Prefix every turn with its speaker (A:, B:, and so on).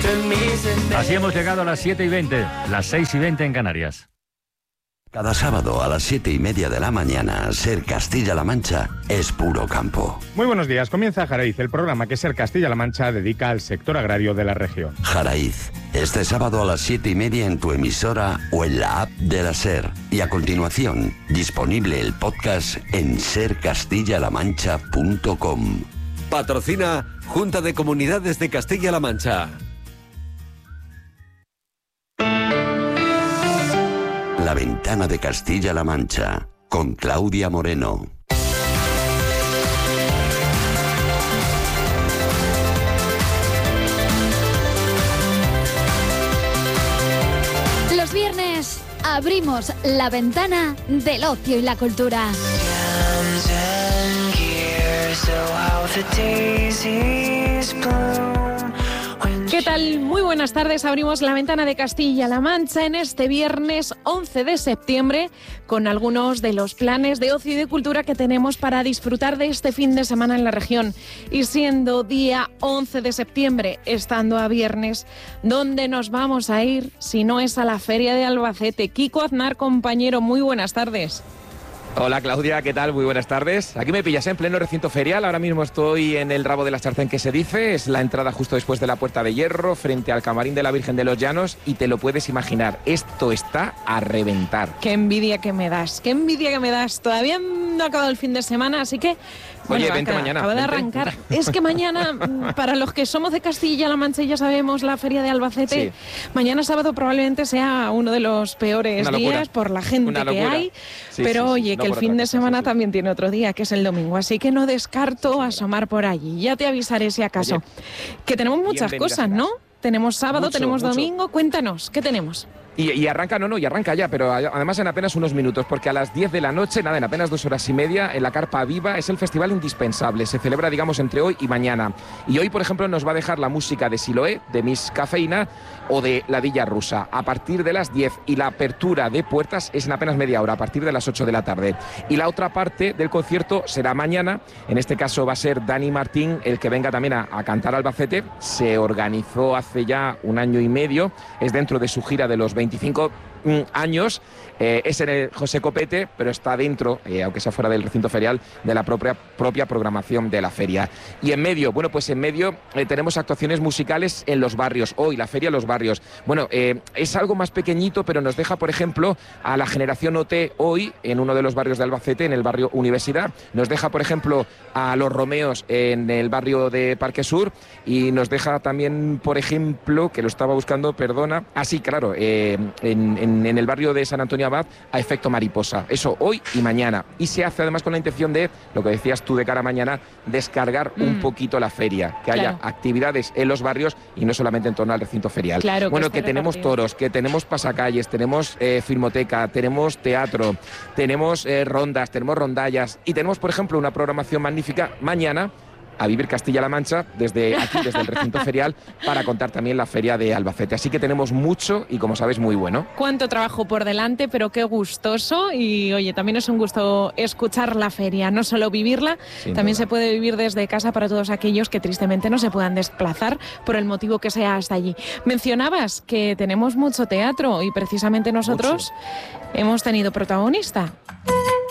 A: Así hemos llegado a las 7:20, las 6:20 en Canarias.
B: Cada sábado a las 7:30 de la mañana, Ser Castilla-La Mancha es puro campo.
C: Muy buenos días, comienza Jaraiz, el programa que Ser Castilla-La Mancha dedica al sector agrario de la región.
B: Jaraiz, este sábado a las 7:30 en tu emisora o en la app de la Ser. Y a continuación, disponible el podcast en sercastillalamancha.com.
D: Patrocina Junta de Comunidades de Castilla-La Mancha.
B: La ventana de Castilla-La Mancha, con Claudia Moreno.
E: Los viernes abrimos la ventana del ocio y la cultura.
F: ¿Qué tal? Muy buenas tardes. Abrimos la ventana de Castilla-La Mancha en este viernes 11 de septiembre con algunos de los planes de ocio y de cultura que tenemos para disfrutar de este fin de semana en la región. Y siendo día 11 de septiembre, estando a viernes, ¿dónde nos vamos a ir si no es a la Feria de Albacete? Kiko Aznar, compañero, muy buenas tardes.
G: Hola Claudia, ¿qué tal? Muy buenas tardes. Aquí me pillas en pleno recinto ferial, ahora mismo estoy en el rabo de la Charzén que se dice, es la entrada justo después de la Puerta de Hierro, frente al camarín de la Virgen de los Llanos, y te lo puedes imaginar, esto está a reventar.
F: Qué envidia que me das, todavía no ha acabado el fin de semana, así que...
G: Oye, vente mañana.
F: Acaba de arrancar. Es que mañana, para los que somos de Castilla-La Mancha y ya sabemos la Feria de Albacete, sí. Mañana sábado probablemente sea uno de los peores días por la gente que hay. Sí, pero oye, que el fin de semana también tiene otro día, que es el domingo. Así que no descarto asomar por allí. Ya te avisaré si acaso. Oye, que tenemos muchas cosas, ¿no? Tenemos sábado, tenemos domingo. Cuéntanos, ¿qué tenemos?
G: Y arranca, y arranca ya, pero además en apenas unos minutos, porque a las 10 de la noche, en apenas 2 horas y media, en la Carpa Viva, es el festival indispensable. Se celebra, digamos, entre hoy y mañana. Y hoy, por ejemplo, nos va a dejar la música de Siloé, de Miss Cafeína o de La Villa Rusa, a partir de las 10. Y la apertura de puertas es en apenas media hora, a partir de las 8 de la tarde. Y la otra parte del concierto será mañana. En este caso va a ser Dani Martín, el que venga también a cantar Albacete. Se organizó hace ya 1 año y medio. Es dentro de su gira de los 25 años, es en el José Copete, pero está dentro, aunque sea fuera del recinto ferial, de la propia programación de la feria. Y en medio, tenemos actuaciones musicales en los barrios. Hoy, la feria en los barrios. Bueno, es algo más pequeñito, pero nos deja, por ejemplo, a la generación OT hoy, en uno de los barrios de Albacete, en el barrio Universidad. Nos deja, por ejemplo, a los Romeos en el barrio de Parque Sur. Y nos deja también, por ejemplo, que lo estaba buscando, perdona. Sí, claro, en el barrio de San Antonio Abad, a Efecto Mariposa. Eso hoy y mañana. Y se hace además con la intención de, lo que decías tú de cara a mañana, descargar un poquito la feria. Que haya actividades en los barrios y no solamente en torno al recinto ferial.
F: Claro,
G: bueno, que tenemos toros, que tenemos pasacalles, tenemos filmoteca, tenemos teatro, tenemos rondas, tenemos rondallas y tenemos, por ejemplo, una programación magnífica mañana a vivir Castilla-La Mancha desde aquí, desde el recinto ferial, para contar también la feria de Albacete. Así que tenemos mucho y, como sabes, muy bueno.
F: Cuánto trabajo por delante, pero qué gustoso. Y oye, también es un gusto escuchar la feria, no solo vivirla, también se puede vivir desde casa para todos aquellos que tristemente no se puedan desplazar por el motivo que sea hasta allí. Mencionabas que tenemos mucho teatro y precisamente nosotros hemos tenido protagonista.